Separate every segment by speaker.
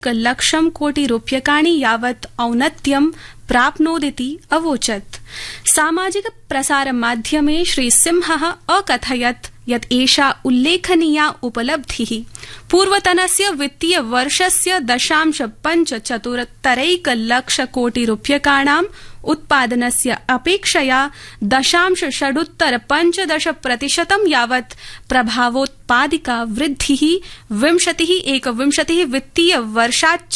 Speaker 1: लक्षं कोटिरूप्यकाणि यावत् औन्नत्यं प्राप्नोदिति अवोचत्। सामाजिक प्रसारमाध्यमे श्रीसिंहः अकथयत् यत् एषा उल्लेखनीया उपलब्धिः पूर्वतनस्य वित्तीय वर्षस्य 0.74 उत्पादनस्य अपेक्षया 0.65% यावत् प्रभावोत्पादिका वृद्धिः 2021 वित्तीय वर्षाच्च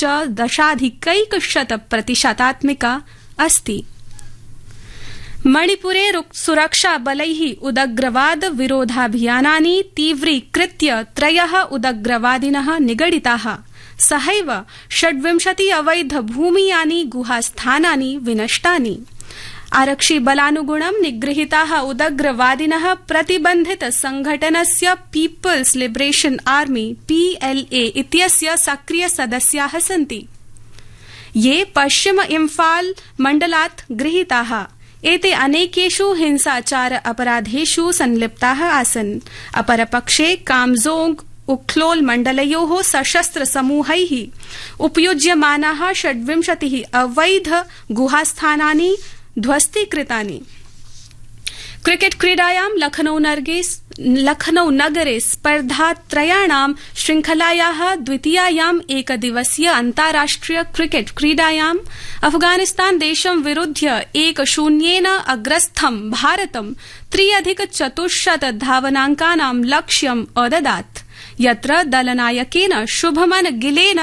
Speaker 1: 10.1% अस्ति। मणिपुरे सुरक्षाबलैः उदग्रवाद विरोधाभियानानि तीव्रीकृत्य 3 उदग्रवादिनः निगडिताः। सहैव 26 अवैध भूमियानि गुहास्थानानि विनष्टानि। आरक्षिबलानुगुणं निगृहीताः उदग्रवादिनः प्रतिबन्धित संघटनस्य पीपल्स लिबरेशन आर्मी PLA इत्यस्य सक्रिय सदस्याः सन्ति, ये पश्चिम इम्फाल मण्डलात् गृहीताः। एते अनेकेषु हिंसाचार अपराधेषु संलिप्ताः आसन्। अपरपक्षे कामजोंग उख्लोल मण्डलयोः सशस्त्र समूहैः उपयुज्यमानाः 26 अवैध गुहास्थानानि ध्वस्तीकृतानि। क्रिकेट क्रीडायां लखनऊ-नगरे स्पर्धात्रयाणां श्रृंखलायाः द्वितीयायाम् एकदिवसीय अन्ताराष्ट्रिय क्रिकेट क्रीडायां अफगानिस्तान देशं विरुध्य 1-0 अग्रस्थं भारतं 3+400 धावनांकानां लक्ष्यम् अददात्, यत्र दलनायकेन शुभमन गिलेन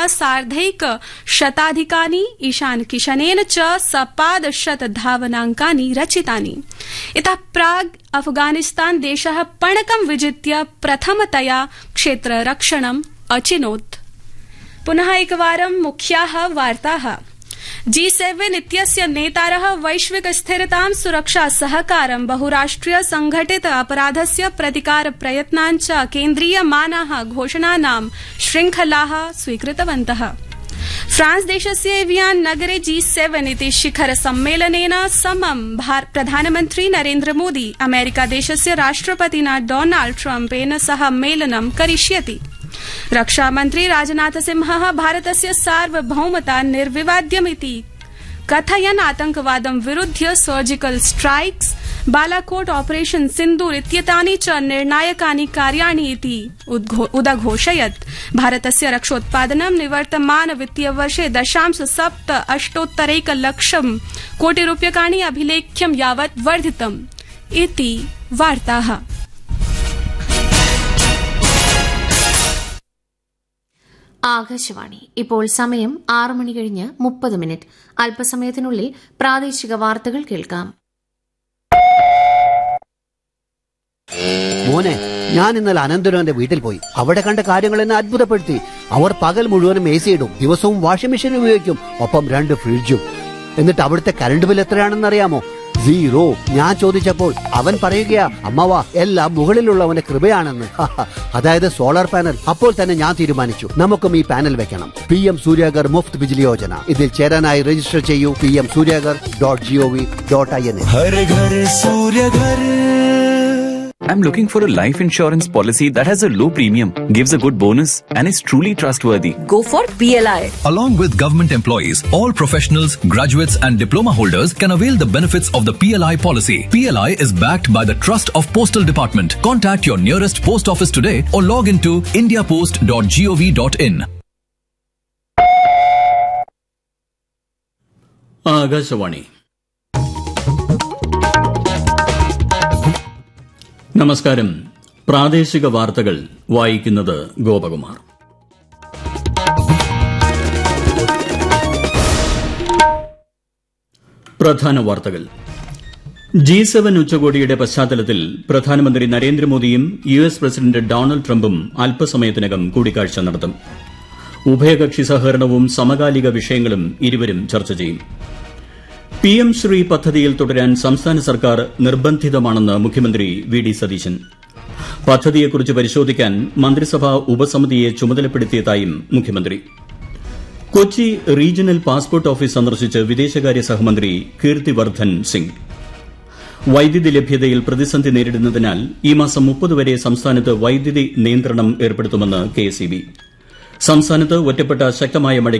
Speaker 1: 150 ईशान किशनेन च 100 धावनांकानि रचितानि। इतः प्राग् अफगानिस्तान देशः पणकं विजित्य प्रथमतया क्षेत्ररक्षणम् अचिनोत्। पुनः एकवारं मुख्याः वार्ताः। G7 इत्यस्य नेतारः वैश्विक स्थिरतां, सुरक्षा सहकारं, बहुराष्ट्रिय संघटित अपराधस्य प्रतिकार प्रयत्नाञ्च केन्द्रीयमानाः घोषणानां श्रृंखलाः स्वीकृतवन्तः। फ्रांस देशस्य एवियान नगरे G7 इति शिखर सम्मेलनेन समं प्रधानमन्त्री नरेन्द्र मोदी अमेरिका देशस्य राष्ट्रपतिना डोनाल्ड ट्रम्पेन सह मेलनं करिष्यति। रक्षामन्त्री राजनाथ सिंहः भारतस्य सार्वभौमता निर्विवाद्यमिति कथयन् आतंकवादं विरुध्य सर्जिकल स्ट्राइक्स, बालाकोट ऑपरेशन सिन्दूर इत्येतानि च निर्णायकानि कार्याणि इति उदघोषयत्। भारतस्य रक्षोत्पादनं निवर्तमान वित्तीयवर्षे 0.78 लक्षं कोटिरूप्यकाणि अभिलेख्यं यावत् वर्धितम् इति वार्ताः।
Speaker 2: ആകാശവാണി. ഇപ്പോൾ സമയം 6:30 അല്പസമയത്തിനുള്ളിൽ പ്രാദേശിക വാർത്തകൾ കേൾക്കാം.
Speaker 3: മോനെ, ഞാൻ ഇന്നലെ അനന്തരവന്റെ വീട്ടിൽ പോയി. അവിടെ കണ്ട കാര്യങ്ങൾ എന്നെ അത്ഭുതപ്പെടുത്തി. അവർ പകൽ മുഴുവനും AC ഇടും, ദിവസവും വാഷിംഗ് മെഷീൻ ഉപയോഗിക്കും, ഒപ്പം 2 ഫ്രിഡ്ജും. എന്നിട്ട് അവിടുത്തെ കറണ്ട് ബിൽ എത്രയാണെന്ന് അറിയാമോ? 0. ഞാൻ ചോദിച്ചപ്പോൾ അവൻ പറയുകയാ, അമ്മവാ, എല്ലാം മുകളിലുള്ളവന്റെ കൃപയാണെന്ന്. അതായത് സോളാർ പാനൽ. അപ്പോൾ തന്നെ ഞാൻ തീരുമാനിച്ചു, നമുക്കും ഈ പാനൽ വെക്കണം. PM സൂര്യാഗർ മുഫ്ത് ബിജ്ലി യോജന. ഇതിൽ ചേരാനായി രജിസ്റ്റർ ചെയ്യൂ pmsuryagar.gov.in.
Speaker 4: हर घर सूर्य घर. I'm looking for a life insurance policy that has a low premium, gives a good bonus, and is truly trustworthy.
Speaker 5: Go for PLI.
Speaker 6: Along with government employees, all professionals, graduates, and diploma holders can avail the benefits of the PLI policy. PLI is backed by the Trust of Postal Department. Contact your nearest post office today or log into indiapost.gov.in.
Speaker 7: Akashvani. നമസ്കാരം. പ്രാദേശിക വാർത്തകൾ വായിക്കുന്നത് ഗോപകുമാർ. പ്രധാന വാർത്തകൾ. G7 ഉച്ചകോടിയുടെ പശ്ചാത്തലത്തിൽ പ്രധാനമന്ത്രി നരേന്ദ്രമോദിയും US പ്രസിഡന്റ് ഡൊണാൾഡ് ട്രംപും അല്പസമയത്തിനകം കൂടിക്കാഴ്ച നടത്തും. ഉഭയകക്ഷി സഹകരണവും സമകാലിക വിഷയങ്ങളും ഇരുവരും ചർച്ച ചെയ്യും. PM ശ്രീ പദ്ധതിയിൽ തുടരാൻ സംസ്ഥാന സർക്കാർ നിർബന്ധിതമാണെന്ന് മുഖ്യമന്ത്രി VD സതീശൻ. പദ്ധതിയെക്കുറിച്ച് പരിശോധിക്കാൻ മന്ത്രിസഭാ ഉപസമിതിയെ ചുമതലപ്പെടുത്തിയതായും മുഖ്യമന്ത്രി. കൊച്ചി റീജിയണൽ പാസ്പോർട്ട് ഓഫീസ് സന്ദർശിച്ച് വിദേശകാര്യ സഹമന്ത്രി കീർത്തിവർദ്ധൻ സിംഗ്. വൈദ്യുതി ലഭ്യതയിൽ പ്രതിസന്ധി നേരിടുന്നതിനാൽ ഈ മാസം 30 വരെ സംസ്ഥാനത്ത് വൈദ്യുതി നിയന്ത്രണം ഏർപ്പെടുത്തുമെന്ന് KSEB. സംസ്ഥാനത്ത് ഒറ്റപ്പെട്ട ശക്തമായ മഴയ്ക്ക്